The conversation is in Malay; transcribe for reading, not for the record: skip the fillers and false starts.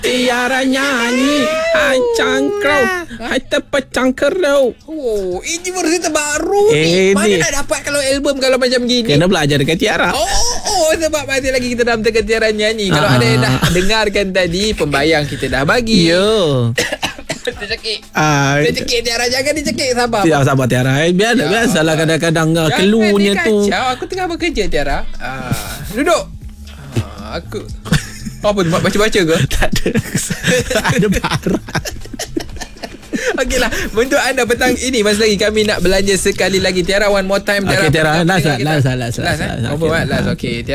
Tiara nyanyi cangkrau, hai terpecangkerau. Oh, ini versi terbaru ni. Mana Ni nak dapat kalau album kalau macam gini? kena belajar dengan Tiara. Sebab masih lagi kita dalam tengah Tiara nyanyi. Kalau ada yang dah dengarkan tadi, pembayang kita dah bagi. Yo. Tercekik. Tercekik Tiara, jangan dicekik, sabar. Sabar Tiara. Biasalah kadang-kadang keluhnya tu. Aku tengah bekerja Tiara. Duduk. Aku apa tu, baca-baca ke? Tak ada. Ada barat. Okeylah, untuk anda petang ini masih lagi kami nak belanja sekali lagi Tiara, one more time Tiara. Okay Tiara, last. Last. Okey.